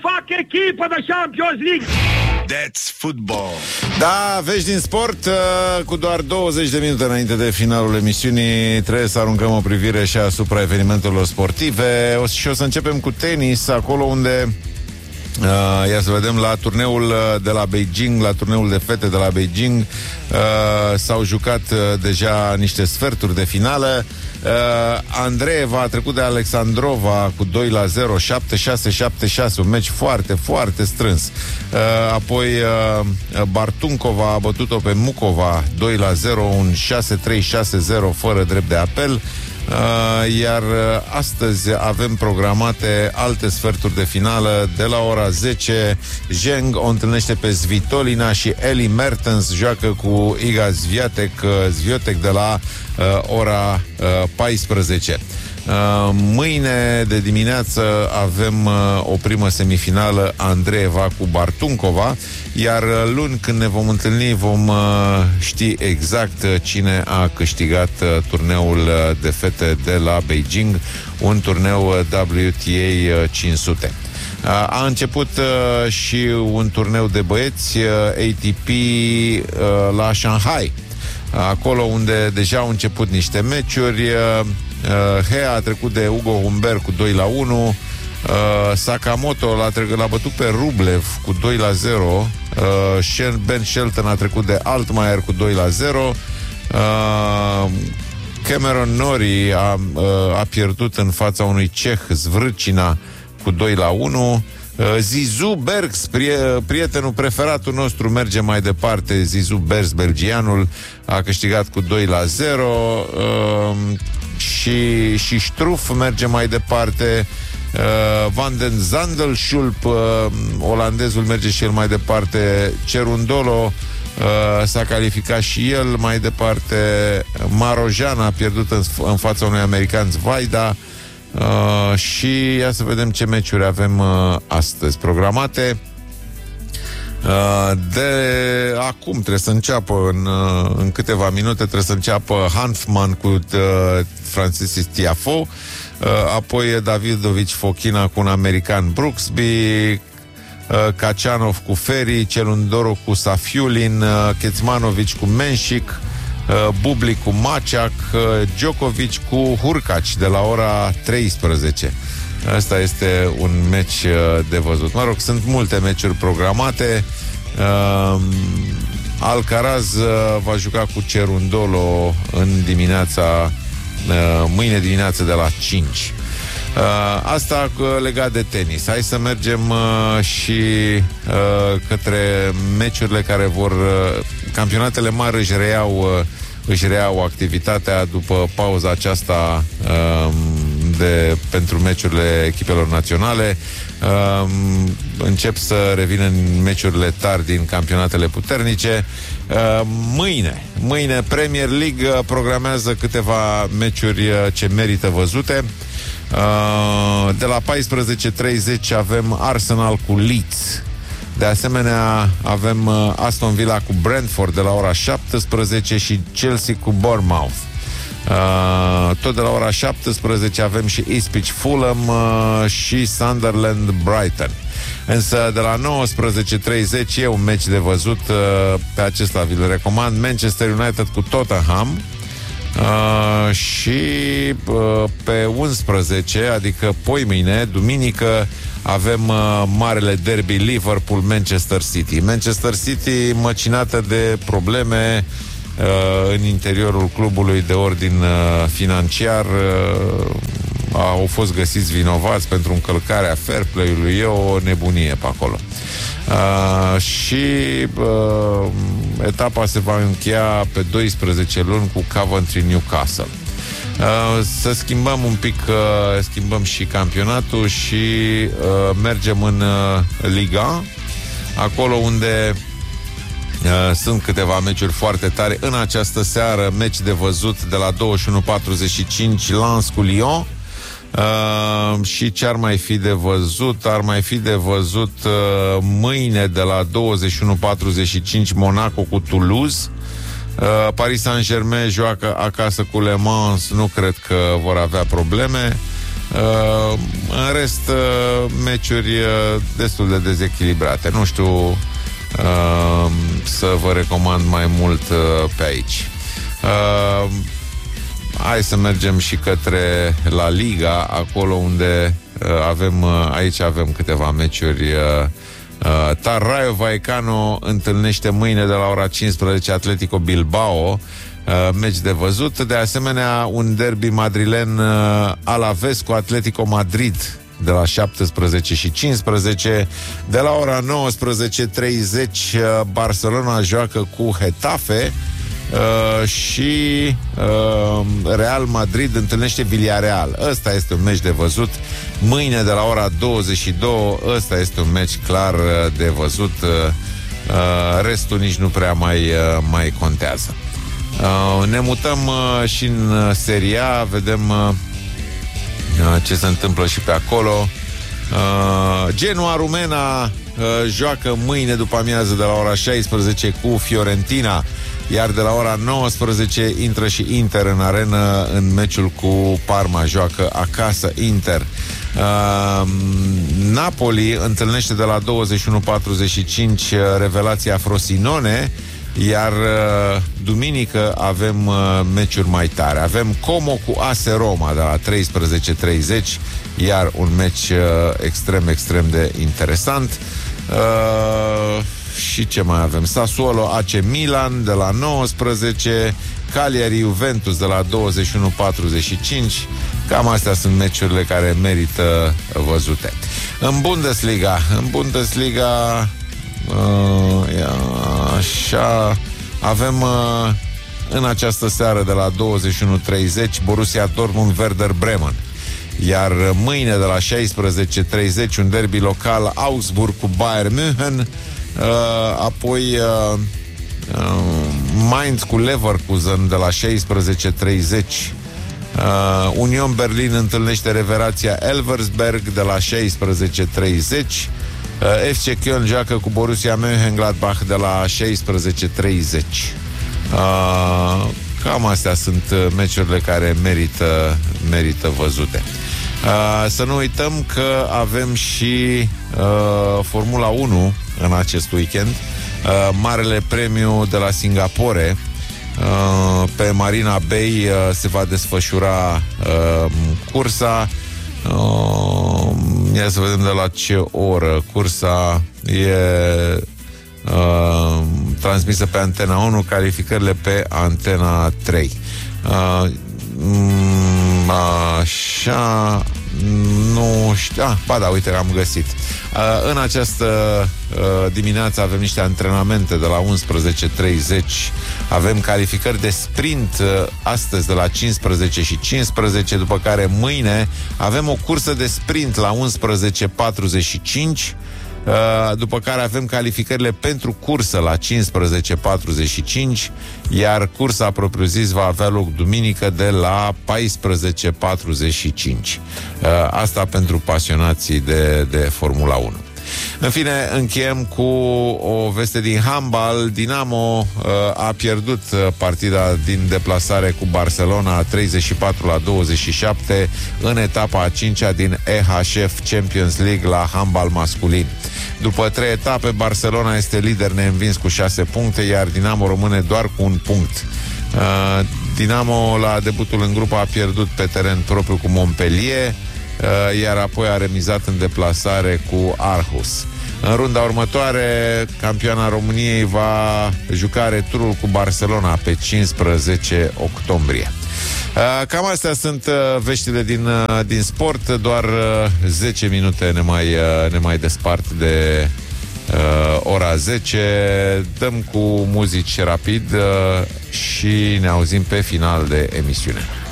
fac echipă de Champions League. That's football. Da, vești din sport. Cu doar 20 de minute înainte de finalul emisiunii, trebuie să aruncăm o privire și asupra evenimentelor sportive. Și o să începem cu tenis, acolo unde ia să vedem, la turneul de la Beijing, la turneul de fete de la Beijing, s-au jucat deja niște sferturi de finală. Andreeva a trecut de Alexandrova cu 2-0, 7-6, 7-6, un meci foarte, foarte strâns. Apoi Bartunkova a bătut-o pe Mukova 2-0, un 6-3, 6-0 fără drept de apel. Iar astăzi avem programate alte sferturi de finală. De la ora 10, Zheng o întâlnește pe Svitolina și Ellie Mertens joacă cu Iga Swiatek de la ora 14. Mâine de dimineață avem o primă semifinală, Andreeva cu Bartunkova, iar luni, când ne vom întâlni, vom ști exact cine a câștigat turneul de fete de la Beijing, un turneu WTA 500. A început și un turneu de băieți ATP la Shanghai, acolo unde deja au început niște meciuri. Hea a trecut de Ugo Humbert cu 2-1. Sakamoto l-a bătut pe Rublev cu 2-0. Ben Shelton a trecut de Altmaier cu 2-0. Cameron Norrie a pierdut în fața unui ceh, Zvrcina, cu 2-1. Zizou Bergs, prietenul preferatul nostru, merge mai departe. Zizou Bergs, belgianul, a câștigat cu 2-0. Și Struff merge mai departe. Van den Zandelschulp, olandezul, merge și el mai departe. Cerundolo s-a calificat și el mai departe. Marojan a pierdut în fața unui american, Zvaida. Și ia să vedem ce meciuri avem astăzi programate. De acum trebuie să înceapă în câteva minute, trebuie să înceapă Hanfman cu Francis Tiafoe, apoi Davidovic Fokina cu un american, Brooksby, Kacanov cu Ferry, Celundoro cu Safiulin, Kecmanovic cu Menșic, Bublik cu Maciac, Djokovic cu Hurkacz de la ora 13. Asta este un meci de văzut. Mă rog, sunt multe meciuri programate. Alcaraz va juca cu Cerundolo în dimineața, mâine dimineață de la 5. Asta legat de tenis. Hai să mergem și către meciurile care vor... Campionatele mari își reiau activitatea după pauza aceasta pentru meciurile echipelor naționale. Încep să revină în meciurile tari din campionatele puternice. Mâine Premier League programează câteva meciuri ce merită văzute. De la 14:30 avem Arsenal cu Leeds. De asemenea, avem Aston Villa cu Brentford de la ora 17 și Chelsea cu Bournemouth. Tot de la ora 17 avem și Ipswich Fulham și Sunderland Brighton. Însă de la 19:30 e un meci de văzut, pe acesta vi-l recomand, Manchester United cu Tottenham. Și pe 11, adică poimâine, duminică, avem marele derby Liverpool-Manchester City. Manchester City măcinată de probleme în interiorul clubului de ordin financiar. Au fost găsiți vinovați pentru încălcarea fair play-ului. E o nebunie pe acolo. Și etapa se va încheia pe 12 luni cu Coventry Newcastle. Să schimbăm un pic, schimbăm și campionatul și mergem în Liga, acolo unde sunt câteva meciuri foarte tare. În această seară, meci de văzut de la 21:45, Lens cu Lyon. Și ce ar mai fi de văzut? Ar mai fi de văzut mâine de la 21:45, Monaco cu Toulouse. Paris Saint-Germain joacă acasă cu Le Mans, nu cred că vor avea probleme. În rest, meciuri destul de dezechilibrate. Nu știu să vă recomand mai mult pe aici. Hai să mergem și către La Liga, acolo unde aici avem câteva meciuri. Rayo Vallecano întâlnește mâine de la ora 15 Atletico Bilbao, meci de văzut. De asemenea, un derby madrilen, Alaves cu Atletico Madrid, de la 17 și 15. De la ora 19:30 Barcelona joacă cu Getafe și Real Madrid întâlnește Villarreal. Ăsta este un meci de văzut mâine de la ora 22. Ăsta este un meci clar de văzut. Restul nici nu prea mai contează. Ne mutăm și în Serie A. Vedem ce se întâmplă și pe acolo. Genoa Rumena joacă mâine după amiază de la ora 16 cu Fiorentina, iar de la ora 19 intră și Inter în arenă în meciul cu Parma. Joacă acasă Inter. Napoli întâlnește de la 21:45 revelația Frosinone, iar duminică avem meciuri mai tare. Avem Como cu AS Roma de la 13:30, iar un meci extrem de interesant. Și ce mai avem? Sassuolo AC Milan de la 19, Cagliari Juventus de la 21:45. Cam astea sunt meciurile care merită văzute. În Bundesliga așa, avem în această seară de la 21:30 Borussia Dortmund Werder Bremen, iar mâine de la 16:30 un derby local Augsburg cu Bayern München, apoi Mainz cu Leverkusen de la 16:30. Union Berlin întâlnește revelația Elversberg de la 16:30. FC Köln joacă cu Borussia Mönchengladbach de la 16:30. Cam astea sunt meciurile care merită văzute. Să nu uităm că avem și Formula 1 în acest weekend. Marele premiu de la Singapore, pe Marina Bay se va desfășura cursa. Ia să vedem de la ce oră. Cursa e transmisă pe Antena 1, calificările pe Antena 3. Așa, nu știu. Ba da, uite, am găsit. În această dimineață avem niște antrenamente de la 11:30. Avem calificări de sprint astăzi de la 15:15, după care mâine avem o cursă de sprint la 11:45. După care avem calificările pentru cursă la 15:45, iar cursa propriu-zis va avea loc duminică de la 14:45. Asta pentru pasionații de Formula 1. În fine, încheiem cu o veste din handbal. Dinamo a pierdut partida din deplasare cu Barcelona 34-27 în etapa a 5-a din EHF Champions League la handbal masculin. După 3 etape, Barcelona este lider neînvins cu 6 puncte, iar Dinamo rămâne doar cu 1 punct. Dinamo la debutul în grupă a pierdut pe teren propriu cu Montpellier, iar apoi a remizat în deplasare cu Aarhus. În runda următoare, campioana României va juca returul cu Barcelona pe 15 octombrie. Cam astea sunt veștile din sport. Doar 10 minute ne mai despart de ora 10. Dăm cu muzici rapid și ne auzim pe final de emisiune.